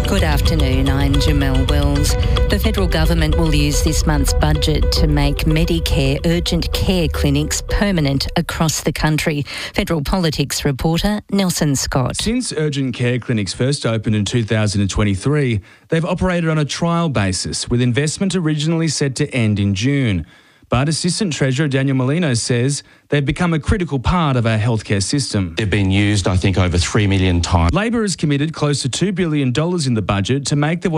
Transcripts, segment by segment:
Good afternoon, I'm Jamelle Wells. The federal government will use this month's budget to make Medicare urgent care clinics permanent across the country. Federal politics reporter Nelson Scott. Since urgent care clinics first opened in 2023, they've operated on a trial basis, with investment originally set to end in June. But Assistant Treasurer Daniel Molino says they've become a critical part of our healthcare system. They've been used, I think, over 3 million times. Labor has committed close to $2 billion in the budget to make the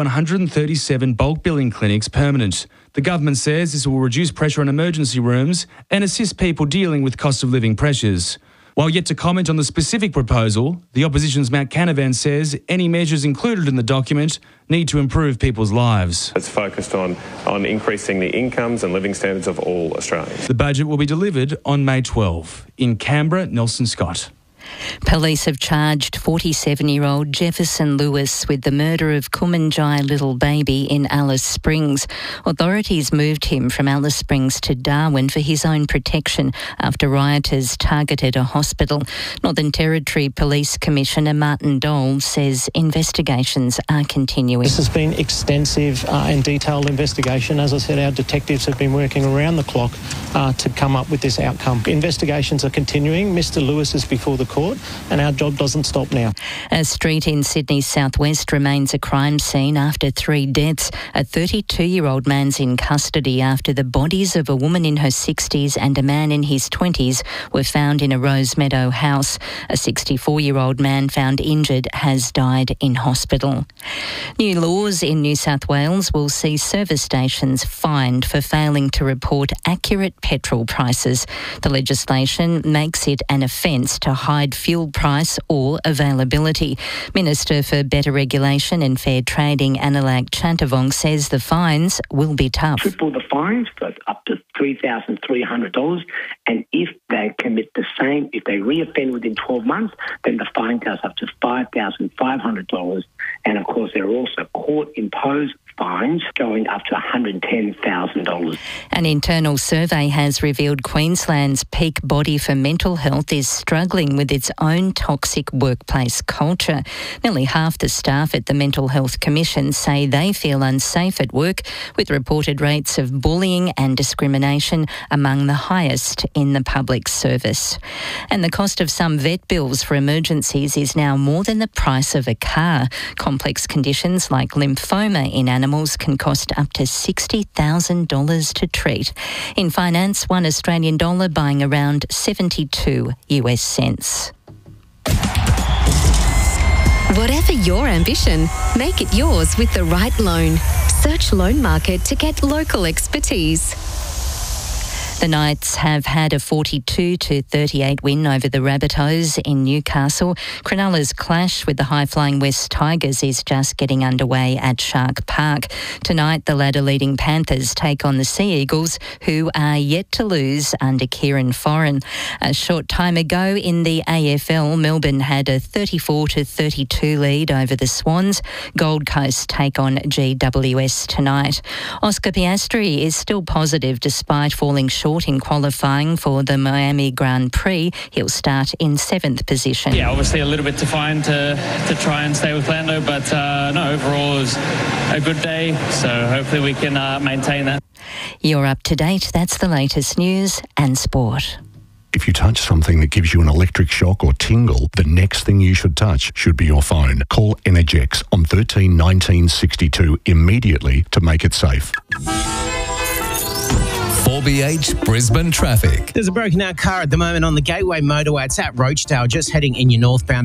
137 bulk billing clinics permanent. The government says this will reduce pressure on emergency rooms and assist people dealing with cost of living pressures. While yet to comment on the specific proposal, the opposition's Matt Canavan says any measures included in the document need to improve people's lives. It's focused on increasing the incomes and living standards of all Australians. The budget will be delivered on May 12. In Canberra, Nelson Scott. Police have charged 47-year-old Jefferson Lewis with the murder of Kumanjai little baby in Alice Springs. Authorities moved him from Alice Springs to Darwin for his own protection after rioters targeted a hospital. Northern Territory Police Commissioner Martin Dole says investigations are continuing. This has been extensive and detailed investigation. As I said, our detectives have been working around the clock to come up with this outcome. Investigations are continuing. Mr. Lewis is before the court, and our job doesn't stop now. A street in Sydney's southwest remains a crime scene after 3 deaths. A 32-year-old man's in custody after the bodies of a woman in her 60s and a man in his 20s were found in a Rosemeadow house. A 64-year-old man found injured has died in hospital. New laws in New South Wales will see service stations fined for failing to report accurate petrol prices. The legislation makes it an offence to hide fuel price or availability. Minister for Better Regulation and Fair Trading, Anilak Chantavong, says the fines will be tough. Triple the fines, so up to $3,300, and if they commit the same, if they reoffend within 12 months, then the fine goes up to $5,500, and of course there are also court-imposed fines going up to $110,000. An internal survey has revealed Queensland's peak body for mental health is struggling with its own toxic workplace culture. Nearly half the staff at the Mental Health Commission say they feel unsafe at work, with reported rates of bullying and discrimination among the highest in the public service. And the cost of some vet bills for emergencies is now more than the price of a car. Complex conditions like lymphoma in animals can cost up to $60,000 to treat. In finance, $1 Australian buying around 72 US cents. Whatever your ambition, make it yours with the right loan. Search Loan Market to get local expertise. The Knights have had a 42-38 win over the Rabbitohs in Newcastle. Cronulla's clash with the high-flying West Tigers is just getting underway at Shark Park. Tonight, the ladder-leading Panthers take on the Sea Eagles, who are yet to lose under Kieran Foran. A short time ago in the AFL, Melbourne had a 34-32 lead over the Swans. Gold Coast take on GWS tonight. Oscar Piastri is still positive despite falling short in qualifying for the Miami Grand Prix. He'll start in 7th position. Yeah, obviously a little bit to find to try and stay with Lando, but no, overall it was a good day, so hopefully we can maintain that. You're up to date. That's the latest news and sport. If you touch something that gives you an electric shock or tingle, the next thing you should touch should be your phone. Call Energex on 13 19 62 immediately to make it safe. 4BH Brisbane traffic. There's a broken out car at the moment on the Gateway motorway. It's at Roachdale, just heading in your northbound